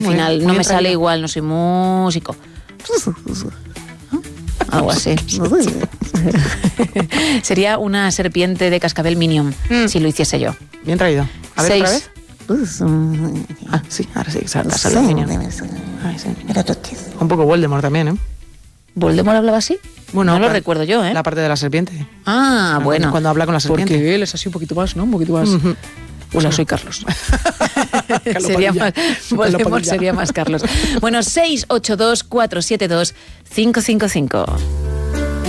Al Muy final bien, no muy me sale atraído. igual, no soy músico. Algo así. Sería una serpiente de cascabel Minion, si lo hiciese yo. Bien traído. A ver, 6. otra vez. Ah, sí, ahora sí, exacto. Ay, sí. Un poco Voldemort también, ¿eh? ¿Voldemort hablaba así? Bueno, no lo claro, recuerdo yo, ¿eh? La parte de la serpiente. Ah, bueno. Cuando habla con la serpiente. Porque él es así un poquito más, ¿no? Un poquito más... Ujú. Hola, soy Carlos. Carlos Sería Padilla. más, Carlos Voldemort Padilla. sería más Carlos. Bueno, 682 472 555.